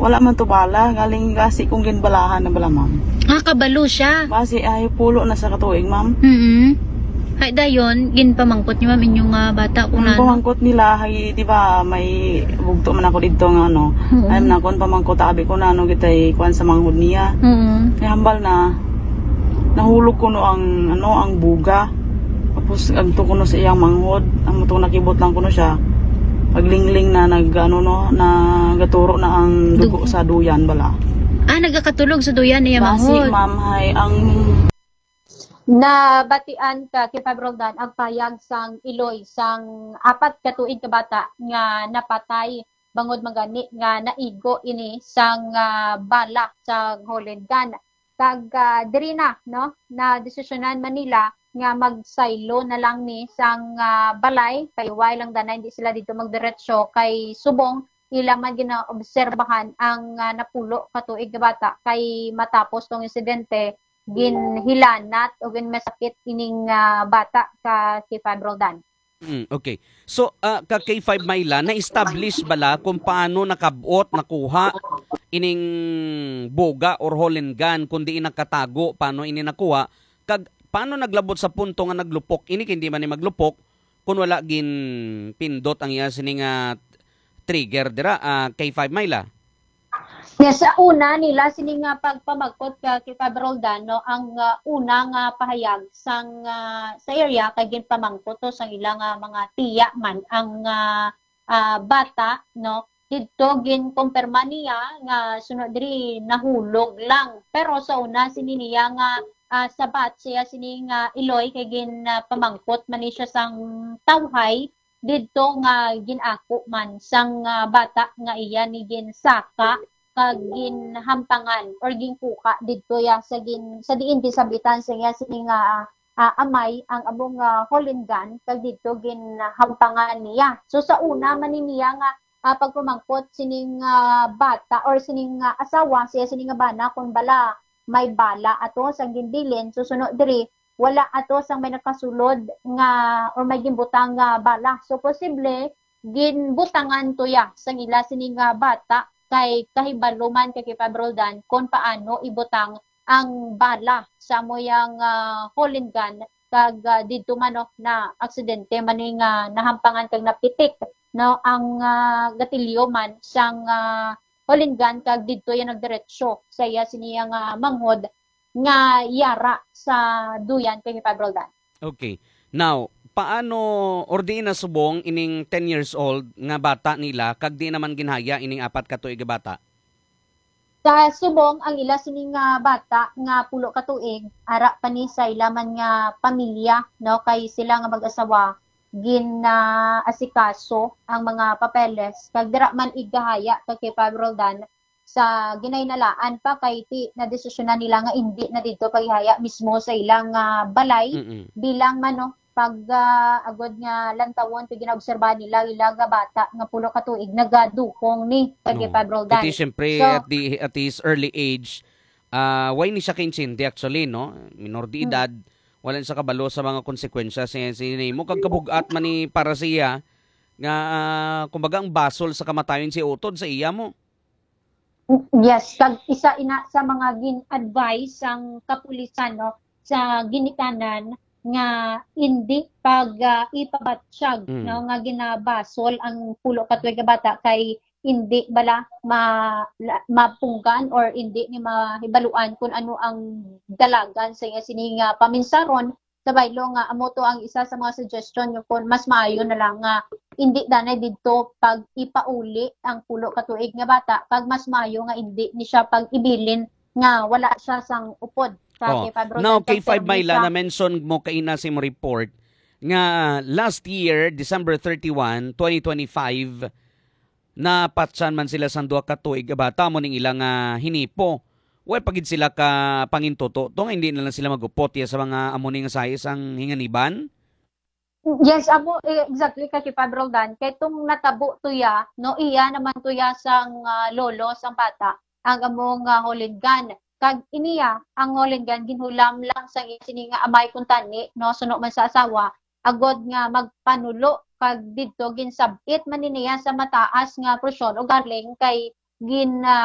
Wala man to bala, galing kasi kung ginbalahan na bala, ma'am. Kabalo siya. Basi ay pulo na sa katuig, ma'am. Hay dayon, ginpamangkot niyo ma'am inyong bata kung ano. Pamangkot nila, hay, di ba, may bugto man ako dito ng ano. Ay na kon pamangkot abi ko na ano kitay kuan sa manghod niya. Kaya hambal na nahulog ko no ang buga. Tapos agto ko no sa iyang manghod, ang mutong nakibot lang ko no siya. Paglingling na nagaturo na ang dugo sa duyan bala. Nagakatulog sa duyan niya manghod. Basi ma'am hay ang nabatian ka kay Roldan ang payag sang Iloy sang 4 ka tuig ka bata nga napatay bangod magani nga naigo ini sang bala sa Holland gun. Kag diri na no na desisyonan Manila nga magsaylo na lang ni sang balay kay way lang danay hindi sila dito magdiretso kay subong ila man ginaobserbahan ang napulo ka tuig ka bata kay matapos tong insidente ginhilanat o masakit ining bata ka kay Roldan. Okay. So, ka K5 Myla, na-establish bala kung paano nakabot, nakuha ining boga or Holland gun, kundi nakatago, paano ini nakuha, kag paano naglabot sa punto nga naglupok, ini hindi man ni maglupok, kung wala gin pindot ang iya sining trigger, dira, K5 Myla? Yes, sa una nila sining pagpamagkot ka kay Roldan no ang una nga pahayag sang sa area kay ginpamangkot to sang ilang mga tiya man ang bata no didto ginkumpirma niya nga sunod diri nahulog lang pero sa una sini niya nga sabat siya sining Iloy kay ginpamangkot man ni siya sang tawhay didto nga ginako man sang bata nga iya ni ginsaka kag ginhampangan or ginkuka didto ya sa diin gisabitan sa iya sining amay ang abong Holland gun kag didto ginhampangan niya. So sa una man niya nga pagpamangkot sining bata or sining asawa siya sining bana kun bala may bala ato sang ginbilin susunod diri wala ato sang may nakasulod nga or may ginbutang bala. So posible ginbutangan to ya sang ila sining bata kay kahibaluman kay Roldan kung paano ibutang ang bala sa moyang Holland gun kag didto man na aksidente maning nahampangan kag napitik no ang gatilyo man sang Holland gun kag didto yan nagdiretso sa iya siniyang manghod nga yara sa duyan kay Roldan. Okay. Now, paano or di na subong ining 10 years old nga bata nila kag di naman ginhaya ining 4 ka tuig nga bata? Sa subong ang ila sining bata nga pulo ka tuig ara pa ni sa ila man nga pamilya no kay sila nga mag-asawa asikaso ang mga papeles kag dira man igahaya kay Roldan sa ginaynalaan pa kay ti na desisyonan nila nga hindi na dito paghihaya mismo sa ilang balay bilang man no pag agod nga lantawon pag ginaobserbahan nila ilang bata nga pulo ka tuig nagadukong ni kay Roldan. Iti syempre so, at his early age why ni siya kinsindi actually no minor de edad wala sa kabalo sa mga konsekwensya sinay mo kag kabugat man ni para siya nga kumbaga ang basol sa kamatayon si utod sa iya mo. Yes, kag isa ina sa mga gin-advise ang kapulisan no sa ginikanan nga hindi pag ipabatsyag no nga ginabasol ang pulo ka tuig bata kay hindi bala mapunggan or hindi ni mahibaluan kung ano ang dalagan sa iya sining paminsaron sa baylo nga amo to ang isa sa mga suggestion nyo kung mas maayo na lang nga hindi danay didto pag ipauli ang pulo ka tuig nga bata pag mas maayo nga hindi ni siya pag ibilin nga wala siya sang upod sa now K5 Myla na mention mo kaina sa mo report nga last year December 31, 2025 napatsan man sila sang duha ka tuig nga bata mo ning ilang hinipo. Well, pagid sila ka pangintuto, to hindi na lang sila magupot ya sa mga amuning sayas ang hinganiban? Yes, amo exactly kay Roldan. Kay tong natabo tuya, no iya naman tuya sang lolo sang bata ang among Holland gun. Kag iniya ang Holland gun ginhulam lang sang sining amay kun tani no suno man sa asawa agod nga magpanulo kag didto ginsabit man niya sa mataas nga presyon o garling kay